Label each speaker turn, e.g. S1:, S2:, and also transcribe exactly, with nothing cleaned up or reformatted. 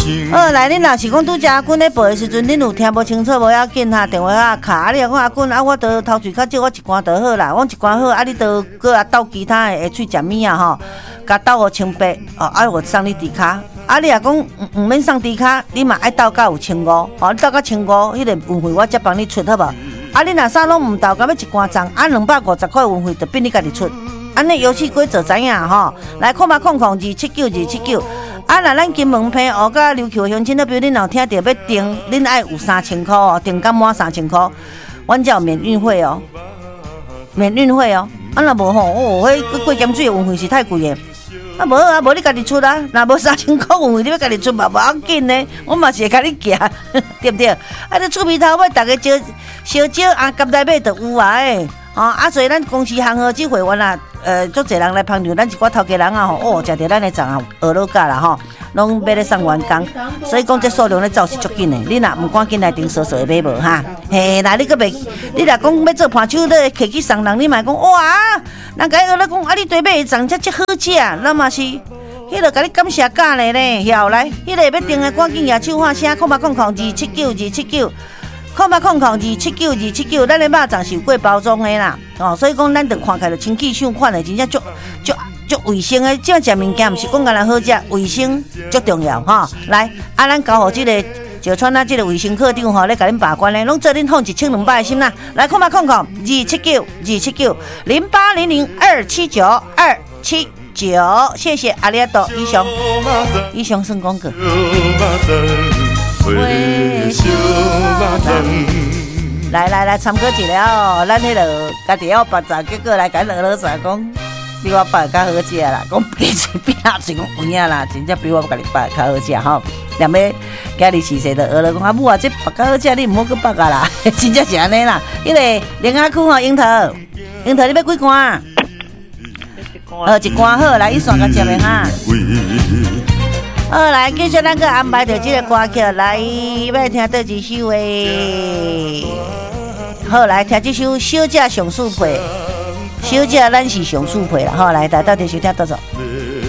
S1: 好，来，恁若是讲拄只阿君咧报的时阵，恁有听无清楚，无要紧哈，电话啊卡，啊，你若讲阿君啊，我倒头嘴较少，我一罐倒好啦，我一罐好，啊，你倒搁啊倒其他的下喙食物啊吼，甲倒互清白，哦，啊，我送你迪卡。啊，你若讲毋毋免送迪卡，你嘛爱倒到有千五，哦，你倒到千五，迄个运费我才帮你出，好无？啊，你若啥拢毋倒，敢要一罐粽，啊，两百五十块运费就变你家己出。安尼游戏规则知影吼？来，空八空空二七九二七九。啊，若咱金门平湖甲琉球乡亲那边，恁若听到要订，恁爱有三千块哦，订到满三千块，阮才有免运费哦，免运费哦。啊，若无吼，哦，迄过咸水的运费是太贵的。啊，无啊，无你家己出啊，若无三千块运费，你要家己出嘛，无要紧呢。我嘛是会甲你寄，对不对？啊，你厝边头尾，大家少少少啊，夹来买就有啊诶。哦，啊，所以咱公司行号即会员啊，呃，足侪人来捧场，咱一寡头家人啊吼，哦，食着咱的粽啊，鹅肉架啦吼，拢买咧送员工，所以讲这数量咧走是足紧的。你若毋赶紧来订搜索会买无哈？嘿，那你个袂，你若讲要做盘手咧，摕去送人，你莫讲哇，人家鹅咧讲啊，你对买的粽才足好食，那嘛是，迄个甲你感谢价咧咧，晓来，迄个要订的赶紧举手喊声，空八空空二七九二七九。空八空空二七九二七九，咱的肉粽是有过包装的啦，哦，所以讲咱着看起来清气爽款的，真正足足足卫生的。这食物件毋是讲干那好食，卫生足重要哈、哦。来，啊，咱交互这个石川啊，这个卫生科长吼，咧甲恁把关咧，拢做恁放一千两百的心啦。来，空八空空二七九二七九零八零零二七九二七九，谢谢阿里阿多以上以上算广告。来来来，参考一下哦。咱迄个家己要白粽，结果来甲咱俄罗斯讲，比我白较好食啦。讲加水变啊，是讲有影啦，真正比我家己白较好食吼。连要今日是谁的俄罗讲啊，母啊，这白较好食，你唔好去白啊啦，真正是安尼啦。迄个莲花区吼，樱桃，樱桃你要几罐？呃，一罐好，来一算甲食面哈。好，来继续咱个安排着这个歌曲，来要听倒一首诶。好，来听这首《小姐上树皮》，小姐咱是上树皮啦。好，来大家到底收听多少？